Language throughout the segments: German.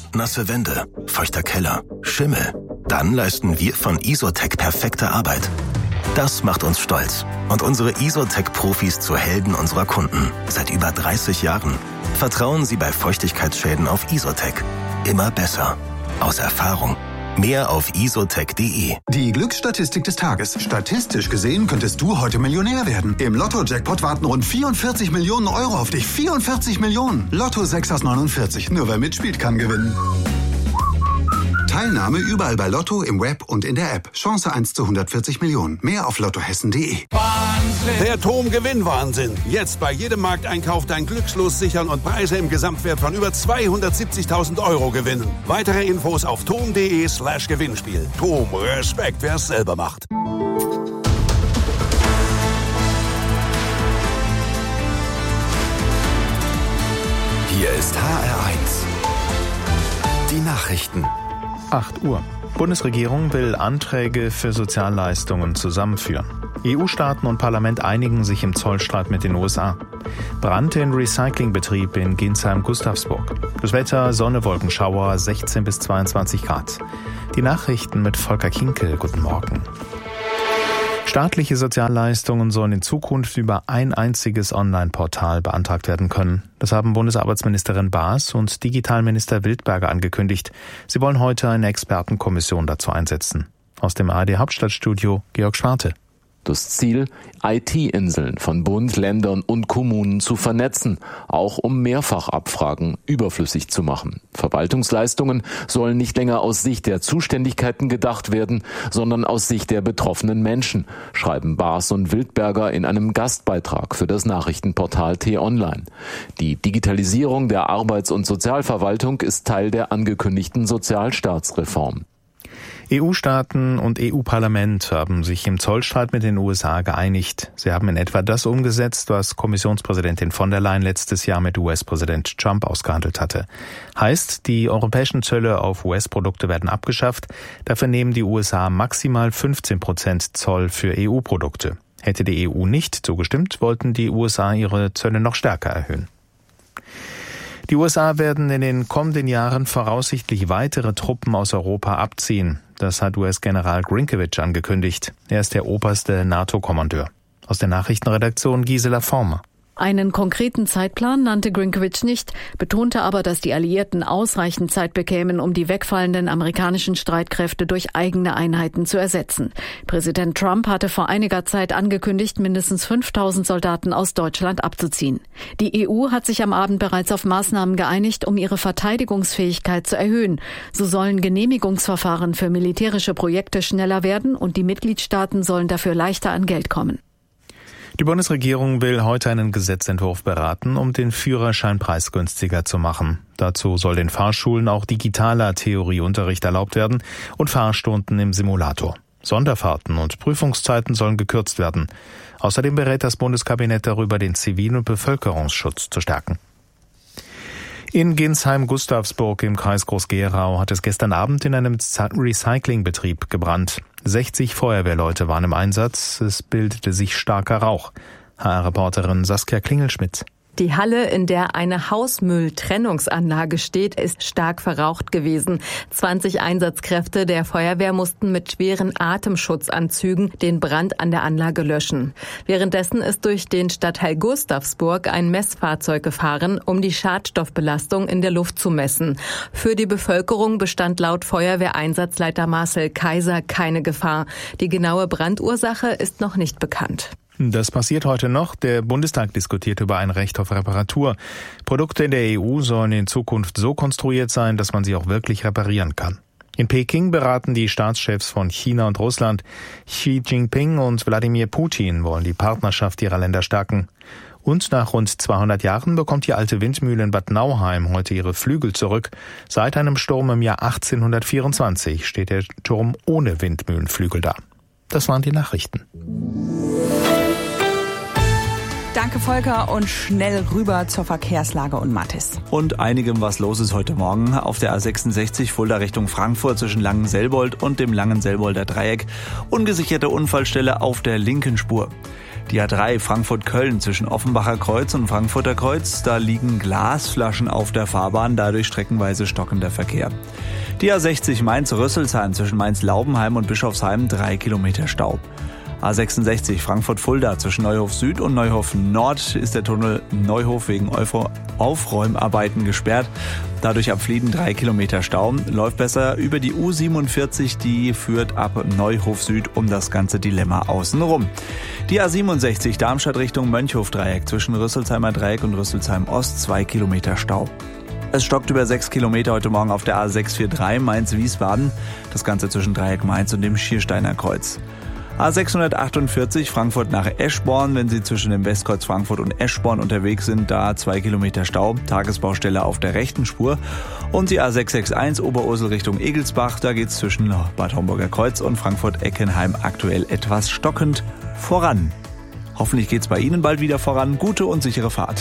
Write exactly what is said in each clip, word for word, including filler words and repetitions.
nasse Wände, feuchter Keller, Schimmel. Dann leisten wir von Isotec perfekte Arbeit. Das macht uns stolz und unsere Isotec-Profis zu Helden unserer Kunden. Seit über dreißig Jahren. Vertrauen Sie bei Feuchtigkeitsschäden auf Isotec. Immer besser. Aus Erfahrung. Mehr auf isotec punkt de. Die Glücksstatistik des Tages. Statistisch gesehen könntest du heute Millionär werden. Im Lotto-Jackpot warten rund vierundvierzig Millionen Euro auf dich. vierundvierzig Millionen. Lotto sechs aus neunundvierzig. Nur wer mitspielt, kann gewinnen. Teilnahme überall bei Lotto, im Web und in der App. Chance eins zu hundertvierzig Millionen. Mehr auf lottohessen punkt de. Der Tom-Gewinn-Wahnsinn. Jetzt bei jedem Markteinkauf dein Glückslos sichern und Preise im Gesamtwert von über zweihundertsiebzigtausend Euro gewinnen. Weitere Infos auf tom punkt de slash Gewinnspiel. Tom, Respekt, wer es selber macht. Hier ist H R eins. Die Nachrichten. acht Uhr. Bundesregierung will Anträge für Sozialleistungen zusammenführen. E U-Staaten und Parlament einigen sich im Zollstreit mit den U S A. Brand in Recyclingbetrieb in Ginsheim-Gustavsburg. Das Wetter, Sonne, Wolkenschauer, sechzehn bis zweiundzwanzig Grad. Die Nachrichten mit Volker Kinkel. Guten Morgen. Staatliche Sozialleistungen sollen in Zukunft über ein einziges Online-Portal beantragt werden können. Das haben Bundesarbeitsministerin Baas und Digitalminister Wildberger angekündigt. Sie wollen heute eine Expertenkommission dazu einsetzen. Aus dem A R D-Hauptstadtstudio Georg Schwarte. Das Ziel, I T-Inseln von Bund, Ländern und Kommunen zu vernetzen, auch um Mehrfachabfragen überflüssig zu machen. Verwaltungsleistungen sollen nicht länger aus Sicht der Zuständigkeiten gedacht werden, sondern aus Sicht der betroffenen Menschen, schreiben Baas und Wildberger in einem Gastbeitrag für das Nachrichtenportal T-Online. Die Digitalisierung der Arbeits- und Sozialverwaltung ist Teil der angekündigten Sozialstaatsreform. E U-Staaten und E U-Parlament haben sich im Zollstreit mit den U S A geeinigt. Sie haben in etwa das umgesetzt, was Kommissionspräsidentin von der Leyen letztes Jahr mit U S-Präsident Trump ausgehandelt hatte. Heißt, die europäischen Zölle auf U S-Produkte werden abgeschafft. Dafür nehmen die U S A maximal fünfzehn Prozent Zoll für E U-Produkte. Hätte die E U nicht zugestimmt, wollten die U S A ihre Zölle noch stärker erhöhen. Die U S A werden in den kommenden Jahren voraussichtlich weitere Truppen aus Europa abziehen. Das hat U S-General Grinkovich angekündigt. Er ist der oberste NATO-Kommandeur. Aus der Nachrichtenredaktion Gisela Former. Einen konkreten Zeitplan nannte Grinkovich nicht, betonte aber, dass die Alliierten ausreichend Zeit bekämen, um die wegfallenden amerikanischen Streitkräfte durch eigene Einheiten zu ersetzen. Präsident Trump hatte vor einiger Zeit angekündigt, mindestens fünftausend Soldaten aus Deutschland abzuziehen. Die E U hat sich am Abend bereits auf Maßnahmen geeinigt, um ihre Verteidigungsfähigkeit zu erhöhen. So sollen Genehmigungsverfahren für militärische Projekte schneller werden und die Mitgliedstaaten sollen dafür leichter an Geld kommen. Die Bundesregierung will heute einen Gesetzentwurf beraten, um den Führerschein preisgünstiger zu machen. Dazu soll den Fahrschulen auch digitaler Theorieunterricht erlaubt werden und Fahrstunden im Simulator. Sonderfahrten und Prüfungszeiten sollen gekürzt werden. Außerdem berät das Bundeskabinett darüber, den Zivil- und Bevölkerungsschutz zu stärken. In Ginsheim-Gustavsburg im Kreis Groß-Gerau hat es gestern Abend in einem Recyclingbetrieb gebrannt. sechzig Feuerwehrleute waren im Einsatz. Es bildete sich starker Rauch. H R-Reporterin Saskia Klingelschmidt. Die Halle, in der eine Hausmülltrennungsanlage steht, ist stark verraucht gewesen. zwanzig Einsatzkräfte der Feuerwehr mussten mit schweren Atemschutzanzügen den Brand an der Anlage löschen. Währenddessen ist durch den Stadtteil Gustavsburg ein Messfahrzeug gefahren, um die Schadstoffbelastung in der Luft zu messen. Für die Bevölkerung bestand laut Feuerwehreinsatzleiter Marcel Kaiser keine Gefahr. Die genaue Brandursache ist noch nicht bekannt. Das passiert heute noch. Der Bundestag diskutiert über ein Recht auf Reparatur. Produkte in der E U sollen in Zukunft so konstruiert sein, dass man sie auch wirklich reparieren kann. In Peking beraten die Staatschefs von China und Russland. Xi Jinping und Wladimir Putin wollen die Partnerschaft ihrer Länder stärken. Und nach rund zweihundert Jahren bekommt die alte Windmühle in Bad Nauheim heute ihre Flügel zurück. Seit einem Sturm im Jahr achtzehnhundertvierundzwanzig steht der Turm ohne Windmühlenflügel da. Das waren die Nachrichten. Danke, Volker, und schnell rüber zur Verkehrslage und Mathis. Und einigem, was los ist heute Morgen. Auf der A sechsundsechzig Fulda Richtung Frankfurt zwischen Langenselbold und dem Langenselbolder Dreieck. Ungesicherte Unfallstelle auf der linken Spur. Die A drei Frankfurt-Köln zwischen Offenbacher Kreuz und Frankfurter Kreuz, da liegen Glasflaschen auf der Fahrbahn, dadurch streckenweise stockender Verkehr. Die A sechzig Mainz-Rüsselsheim zwischen Mainz-Laubenheim und Bischofsheim, drei Kilometer Stau. A sechsundsechzig Frankfurt-Fulda zwischen Neuhof Süd und Neuhof Nord ist der Tunnel Neuhof wegen Aufräumarbeiten gesperrt. Dadurch ab Flieden drei Kilometer Stau. Läuft besser über die U siebenundvierzig, die führt ab Neuhof Süd um das ganze Dilemma außenrum. Die A siebenundsechzig Darmstadt Richtung Mönchhof-Dreieck zwischen Rüsselsheimer Dreieck und Rüsselsheim Ost, zwei Kilometer Stau. Es stockt über sechs Kilometer heute Morgen auf der A sechs vier drei Mainz-Wiesbaden. Das Ganze zwischen Dreieck Mainz und dem Schiersteiner Kreuz. A sechshundertachtundvierzig Frankfurt nach Eschborn, wenn Sie zwischen dem Westkreuz Frankfurt und Eschborn unterwegs sind, da zwei Kilometer Stau, Tagesbaustelle auf der rechten Spur. Und die A sechshundereinundsechzig Oberursel Richtung Egelsbach, da geht's zwischen Bad Homburger Kreuz und Frankfurt-Eckenheim aktuell etwas stockend voran. Hoffentlich geht's bei Ihnen bald wieder voran. Gute und sichere Fahrt.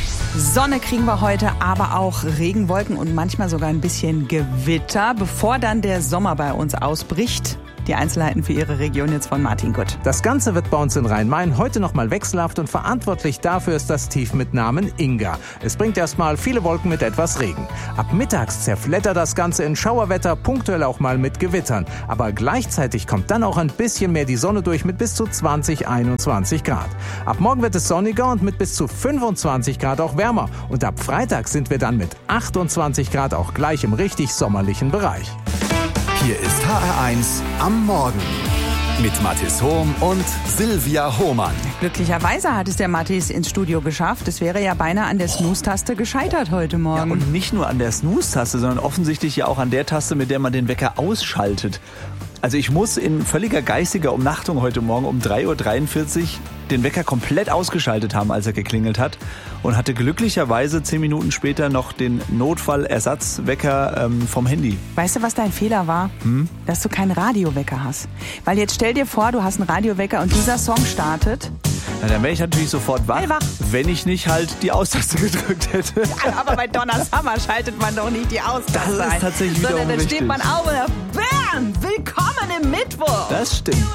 Sonne kriegen wir heute, aber auch Regenwolken und manchmal sogar ein bisschen Gewitter, bevor dann der Sommer bei uns ausbricht. Die Einzelheiten für Ihre Region jetzt von Martin Gutt. Das Ganze wird bei uns in Rhein-Main heute nochmal wechselhaft und verantwortlich dafür ist das Tief mit Namen Inga. Es bringt erstmal viele Wolken mit etwas Regen. Ab mittags zerflettert das Ganze in Schauerwetter, punktuell auch mal mit Gewittern. Aber gleichzeitig kommt dann auch ein bisschen mehr die Sonne durch mit bis zu zwanzig, einundzwanzig Grad. Ab morgen wird es sonniger und mit bis zu fünfundzwanzig Grad auch wärmer. Und ab Freitag sind wir dann mit achtundzwanzig Grad auch gleich im richtig sommerlichen Bereich. Hier ist H R eins am Morgen mit Mathis Hohm und Silvia Hohmann. Glücklicherweise hat es der Mathis ins Studio geschafft. Es wäre ja beinahe an der Snooze-Taste gescheitert heute Morgen. Ja, und nicht nur an der Snooze-Taste, sondern offensichtlich ja auch an der Taste, mit der man den Wecker ausschaltet. Also ich muss in völliger geistiger Umnachtung heute Morgen um drei Uhr dreiundvierzig den Wecker komplett ausgeschaltet haben, als er geklingelt hat. Und hatte glücklicherweise zehn Minuten später noch den Notfallersatzwecker ähm, vom Handy. Weißt du, was dein Fehler war? Hm? Dass du keinen Radiowecker hast. Weil jetzt stell dir vor, du hast einen Radiowecker und dieser Song startet. Na, dann wäre ich natürlich sofort wach, wach, wenn ich nicht halt die Austaste gedrückt hätte. Ja, aber bei Donna Summer schaltet man doch nicht die Austaste Das ist ein. tatsächlich wiederum Sondern dann richtig. steht man auf und dann, bam, willkommen im Mittwoch. Das stimmt.